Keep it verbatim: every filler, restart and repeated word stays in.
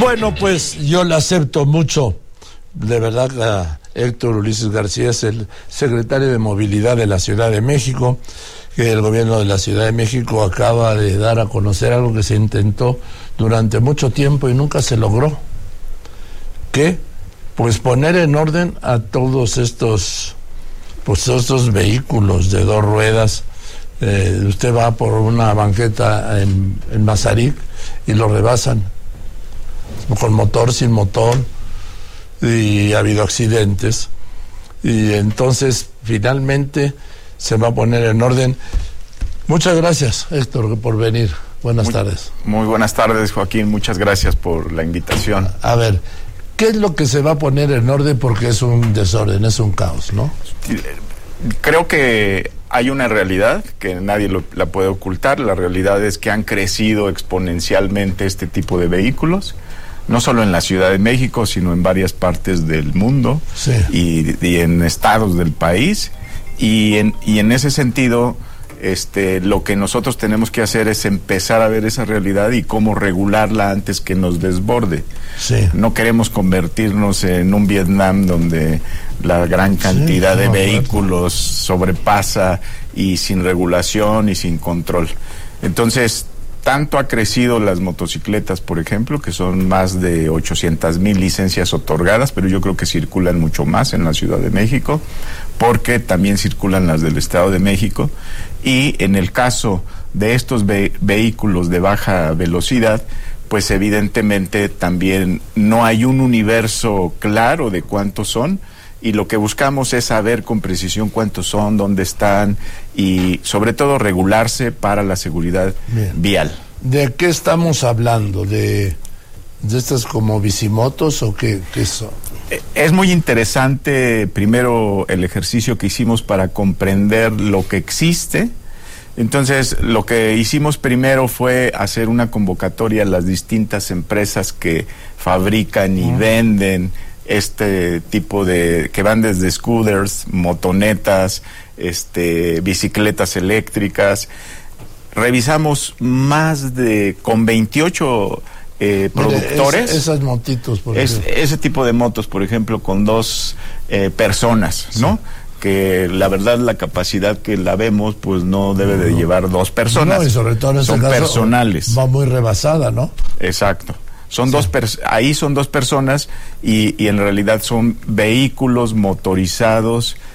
Bueno, pues yo le acepto mucho, de verdad, a Héctor Ulises García, es el secretario de Movilidad de la Ciudad de México, que el gobierno de la Ciudad de México acaba de dar a conocer algo que se intentó durante mucho tiempo y nunca se logró. ¿Qué? Pues poner en orden a todos estos, pues estos vehículos de dos ruedas. Eh, usted va por una banqueta en, en Mazarik y lo rebasan, con motor, sin motor, y ha habido accidentes. Y entonces, finalmente, se va a poner en orden. Muchas gracias, Héctor, por venir. Buenas muy, tardes. Muy buenas tardes, Joaquín. Muchas gracias por la invitación. A ver, ¿qué es lo que se va a poner en orden? Porque es un desorden, es un caos, ¿no? Creo que hay una realidad que nadie lo, la puede ocultar. La realidad es que han crecido exponencialmente este tipo de vehículos, no solo en la Ciudad de México, sino en varias partes del mundo, sí. y, y en estados del país. Y en, y en ese sentido, este, lo que nosotros tenemos que hacer es empezar a ver esa realidad y cómo regularla antes que nos desborde. Sí. No queremos convertirnos en un Vietnam donde la gran cantidad sí, no, de vehículos sobrepasa y sin regulación y sin control. Entonces, tanto ha crecido las motocicletas, por ejemplo, que son más de ochocientas mil licencias otorgadas, pero yo creo que circulan mucho más en la Ciudad de México, porque también circulan las del Estado de México. Y en el caso de estos ve- vehículos de baja velocidad, pues evidentemente también no hay un universo claro de cuántos son, y lo que buscamos es saber con precisión cuántos son, dónde están, y sobre todo regularse para la seguridad Bien. vial. ¿De qué estamos hablando? ¿De, de estas como bicimotos o qué, qué son? Es muy interesante, primero, el ejercicio que hicimos para comprender lo que existe. Entonces, lo que hicimos primero fue hacer una convocatoria a las distintas empresas que fabrican y uh-huh. venden este tipo de, que van desde scooters, motonetas, este, bicicletas eléctricas. Revisamos más de, con veintiocho eh, productores. Es, esas motitos, por es, ejemplo. Ese tipo de motos, por ejemplo, con dos eh, personas, sí. ¿no? Que la verdad la capacidad que la vemos pues no debe de no. llevar dos personas. No, y sobre todo en este son caso personales. Va muy rebasada, ¿no? Exacto. Son sí. dos pers- ahí son dos personas y, y en realidad son vehículos motorizados